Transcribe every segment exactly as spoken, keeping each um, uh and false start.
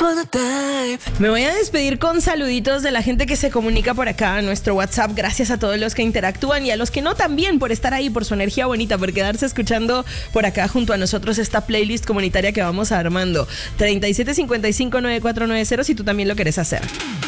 Me voy a despedir con saluditos de la gente que se comunica por acá en nuestro WhatsApp. Gracias a todos los que interactúan y a los que no también por estar ahí, por su energía bonita, por quedarse escuchando por acá junto a nosotros esta playlist comunitaria que vamos armando. treinta y siete cincuenta y cinco noventa y cuatro noventa si tú también lo querés hacer.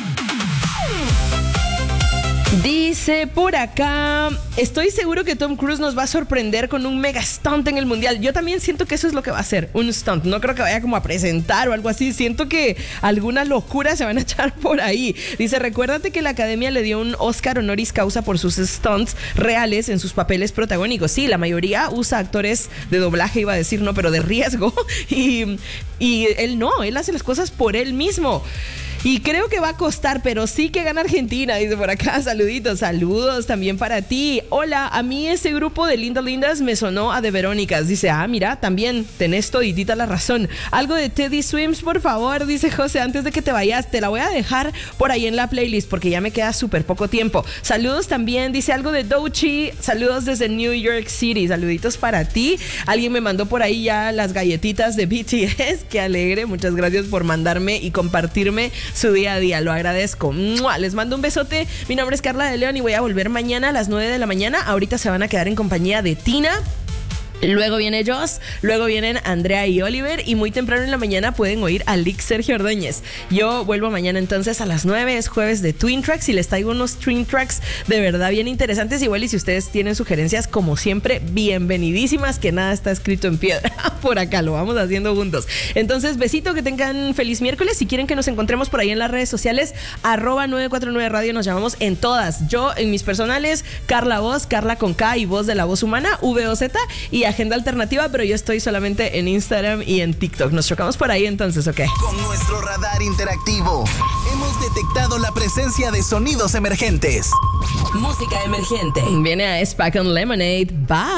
Dice por acá, estoy seguro que Tom Cruise nos va a sorprender con un mega stunt en el mundial. Yo también siento que eso es lo que va a hacer, un stunt. No creo que vaya como a presentar o algo así. Siento que algunas locuras se van a echar por ahí. Dice, recuérdate que la academia le dio un Oscar honoris causa por sus stunts reales en sus papeles protagónicos. Sí, la mayoría usa actores de doblaje, iba a decir, no, pero de riesgo. Y, y él no, él hace las cosas por él mismo. Y creo que va a costar, pero sí que gana Argentina, dice por acá. Saluditos, saludos también para ti. Hola, a mí ese grupo de Lindas Lindas me sonó a de Verónicas. Dice, ah, mira, también tenés toditita la razón. Algo de Teddy Swims, por favor, dice José, antes de que te vayas. Te la voy a dejar por ahí en la playlist porque ya me queda súper poco tiempo. Saludos también, dice algo de Doechii. Saludos desde New York City. Saluditos para ti. Alguien me mandó por ahí ya las galletitas de B T S. Qué alegre. Muchas gracias por mandarme y compartirme su día a día, lo agradezco. ¡Mua! Les mando un besote. Mi nombre es Carla de León y voy a volver mañana a las nueve de la mañana. Ahorita se van a quedar en compañía de Tina. Luego viene Joss, luego vienen Andrea y Oliver y muy temprano en la mañana pueden oír a Lick Sergio Ordóñez. Yo vuelvo mañana entonces a las nueve, es jueves de Twin Tracks y les traigo unos Twin Tracks de verdad bien interesantes. Igual y si ustedes tienen sugerencias, como siempre, bienvenidísimas, que nada está escrito en piedra. Por acá lo vamos haciendo juntos. Entonces, besito, que tengan feliz miércoles. Si quieren que nos encontremos por ahí en las redes sociales, arroba nueve cuatro nueve radio, nos llamamos en todas. Yo en mis personales, Carla Voz, Carla con K y Voz de la Voz Humana, V O Z y Agenda Alternativa, pero yo estoy solamente en Instagram y en TikTok. Nos chocamos por ahí entonces, ¿ok? Con nuestro radar interactivo hemos detectado la presencia de sonidos emergentes. Música emergente. Viene a Spack on Lemonade. Bye.